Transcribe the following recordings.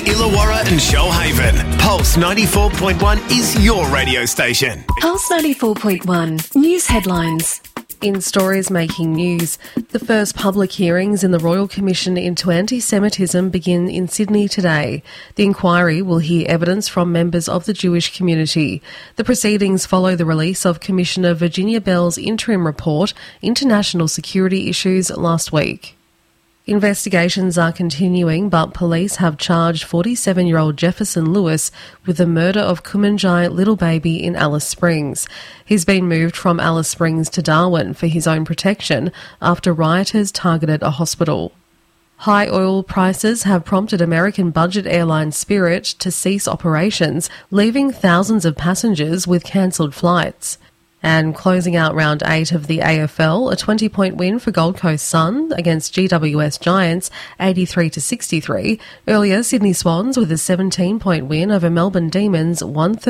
Illawarra and Shoalhaven. Pulse 94.1 is your radio station. Pulse 94.1 News headlines. In stories making news, the first public hearings in the Royal Commission into Anti-Semitism begin in Sydney today. The inquiry will hear evidence from members of the Jewish community. The proceedings follow the release of Commissioner Virginia Bell's interim report, International Security Issues, last week. Investigations are continuing, but police have charged 47-year-old Jefferson Lewis with the murder of Kumanjai little baby in Alice Springs. He's been moved from Alice Springs to Darwin for his own protection after rioters targeted a hospital. High oil prices have prompted American budget airline Spirit to cease operations, leaving thousands of passengers with cancelled flights. And closing out round 8 of the AFL, a 20-point win for Gold Coast Sun against GWS Giants, 83-63. Earlier, Sydney Swans with a 17-point win over Melbourne Demons,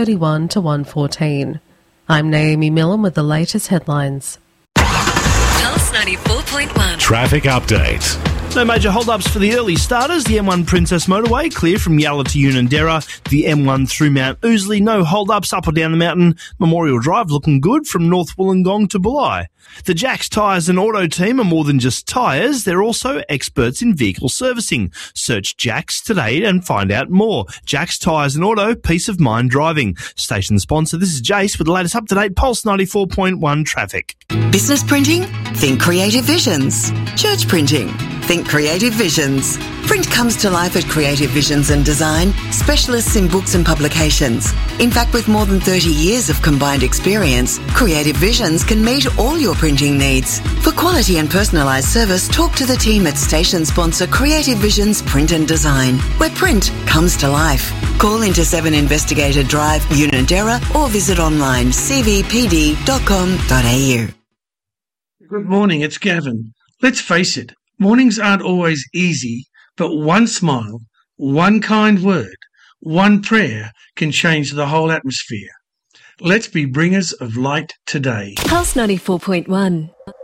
131-114. I'm Naomi Millen with the latest headlines. Pulse 94.1. Traffic update. No major hold-ups for the early starters. The M1 Princess Motorway clear from Yalla to Unanderra. The M1 through Mount Ousley. No hold-ups up or down the mountain. Memorial Drive looking good from North Wollongong to Bulli. The Jacks Tyres and Auto team are more than just tyres. They're also experts in vehicle servicing. Search Jacks today and find out more. Jacks Tyres and Auto, peace of mind driving. Station sponsor, this is Jace with the latest up-to-date Pulse 94.1 traffic. Business printing? Think Creative Visions. Church printing? Think Creative Visions. Print comes to life at Creative Visions and Design, specialists in books and publications. In fact, with more than 30 years of combined experience, Creative Visions can meet all your printing needs. For quality and personalised service, talk to the team at station sponsor Creative Visions Print and Design, where print comes to life. Call into 7 Investigator Drive, Unanderra, or visit online cvpd.com.au. Good morning, it's Gavin. Let's face it, mornings aren't always easy, but one smile, one kind word, one prayer can change the whole atmosphere. Let's be bringers of light today. Pulse 94.1.